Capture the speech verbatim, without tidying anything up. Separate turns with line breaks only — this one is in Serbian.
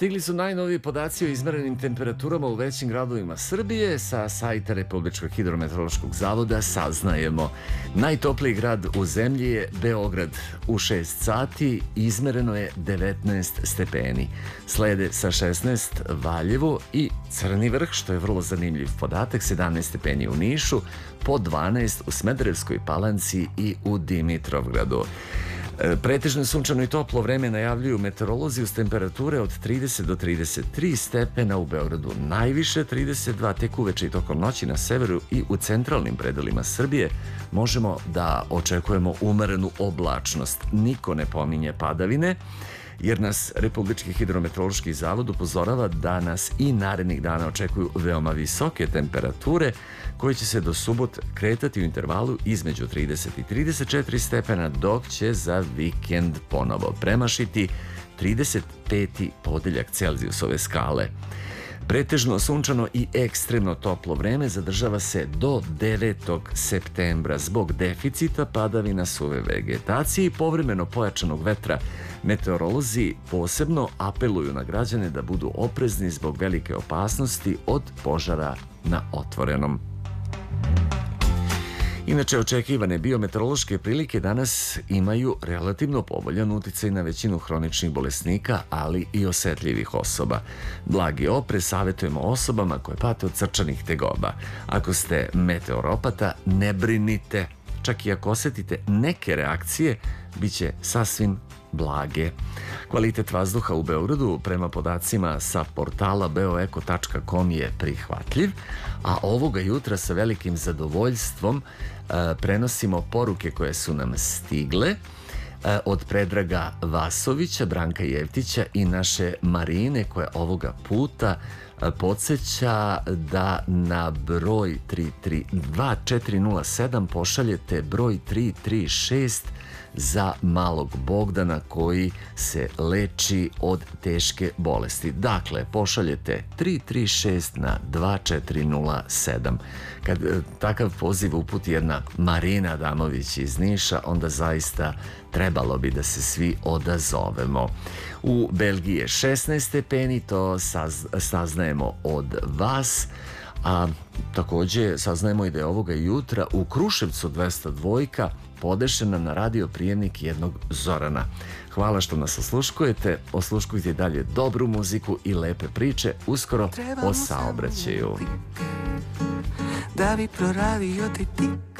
Stigli su najnoviji podaci o izmerenim temperaturama u većim gradovima Srbije. Sa sajta Republičkog hidrometeorološkog zavoda saznajemo. Najtopliji grad u zemlji je Beograd. U šest sati izmereno je devetnaest stepeni. Slede sa šesnaest Valjevo i Crni Vrh, što je vrlo zanimljiv podatak, sedamnaest stepeni u Nišu, po dvanaest u Smederevskoj Palanci i u Dimitrovgradu. Pretežno sunčano i toplo vreme najavljuju meteorolozi uz temperature od trideset do trideset tri stepena, u Beogradu najviše trideset dva, tek uveče i tokom noći na severu i u centralnim predelima Srbije možemo da očekujemo umerenu oblačnost. Niko ne pominje padavine, jer nas Republički hidrometeorološki zavod upozorava da nas i narednih dana očekuju veoma visoke temperature koje će se do subote kretati u intervalu između trideset i trideset četiri stepena, dok će za vikend ponovo premašiti trideset peti podeljak Celzijusove skale. Pretežno sunčano i ekstremno toplo vreme zadržava se do devetog septembra zbog deficita padavina, suve vegetacije i povremeno pojačanog vetra. Meteorolozi posebno apeluju na građane da budu oprezni zbog velike opasnosti od požara na otvorenom. Inače, očekivane biometeorološke prilike danas imaju relativno povoljan uticaj na većinu hroničnih bolesnika, ali i osetljivih osoba. Blagi oprez savjetujemo osobama koje pate od srčanih tegoba. Ako ste meteoropata, ne brinite. Čak i ako osetite neke reakcije, bit će sasvim blage. Kvalitet vazduha u Beogradu prema podacima sa portala beoeko tačka kom je prihvatljiv, a ovoga jutra sa velikim zadovoljstvom e, prenosimo poruke koje su nam stigle e, od Predraga Vasovića, Branka Jevtića i naše Marine, koja ovoga puta e, podsjeća da na broj tri tri dva četiri nula sedam pošaljete broj tri tri šest za malog Bogdana koji se leči od teške bolesti. Dakle, pošaljete tri tri šest na dva četiri nula sedam. Kad takav poziv uputi jedna Marina Adamović iz Niša, onda zaista trebalo bi da se svi odazovemo. U Belgiji je šesnaest stepeni, to saz, saznajemo od vas. A takođe saznajemo i da je ovoga jutra u Kruševcu dvesta dva podešena na radio prijemnik jednog Zorana. Hvala što nas osluškujete, osluškujte dalje dobru muziku i lepe priče, uskoro o saobraćaju.
Da bi proradio ti tik